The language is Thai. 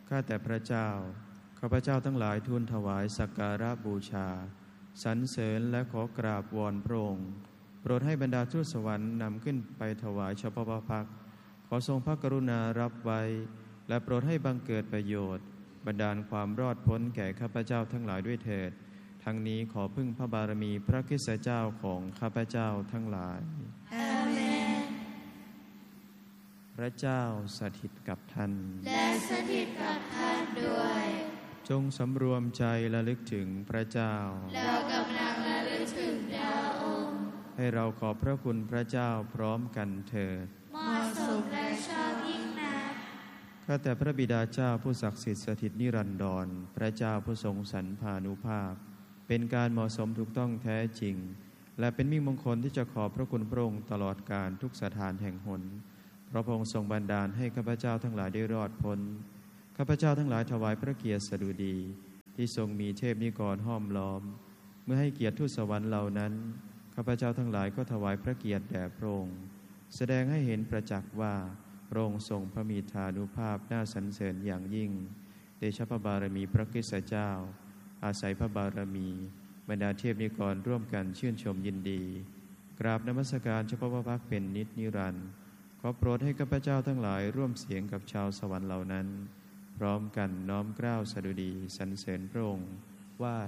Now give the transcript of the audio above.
ข้าแต่พระเจ้าข้าพเจ้าทั้งหลายทูลถวายสักการะบูชาสรรเสริญและขอกราบวอนพระองค์โปรดให้บรรดาทูตสวรรค์นำขึ้นไปถวายเฉพาะพระพักตร์ขอทรงพระกรุณารับไว้และโปรดให้บังเกิดประโยชน์บันดาลความรอดพ้นแก่ข้าพเจ้าทั้งหลายด้วยเถิดทั้งนี้ขอพึ่งพระบารมีพระคริสตเจ้าของข้าพเจ้าทั้งหลายอาเมนพระเจ้าสถิตกับท่านและสถิตกับท่านด้วยจงสำรวมใจระลึกถึงพระเจ้าเรากำลังระลึกถึงพระองค์ให้เราขอบพระคุณพระเจ้าพร้อมกันเถิดเหมาะสมและชอบยิ่งนักข้าแต่พระบิดาเจ้าผู้ศักดิ์สิทธิ์สถิตนิรันดรพระเจ้าผู้ทรงสรรพานุภาพเป็นการเหมาะสมถูกต้องแท้จริงและเป็นมิ่งมงคลที่จะขอบพระคุณพระองค์ตลอดกาลทุกสถานแห่งหนเพราะพระองค์ทรงบันดาลให้ข้าพเจ้าทั้งหลายได้รอดพ้นข้าพเจ้าทั้งหลายถวายพระเกียรติสดุดีที่ทรงมีเทพนิกรห้อมล้อมเมื่อให้เกียรติทูตสวรรค์เหล่านั้นข้าพเจ้าทั้งหลายก็ถวายพระเกียรติแด่พระองค์แสดงให้เห็นประจักษ์ว่าพระองค์ทรงพระมีทานุภาพน่าสรรเสริญอย่างยิ่งเดชะพระบารมีพระคริสตเจ้าอาศัยพระบารมีบรรดาเทพนิกรร่วมกันชื่นชมยินดีกราบนมัสการเฉพาะพระพักตร์เป็นนิจนิรันดร์ขอโปรดให้ข้าพเจ้าทั้งหลายร่วมเสียงกับชาวสวรรค์เหล่านั้นพร้อมกันน้อมเกล้าสดุดีสรรเสริญพระองค์ว่า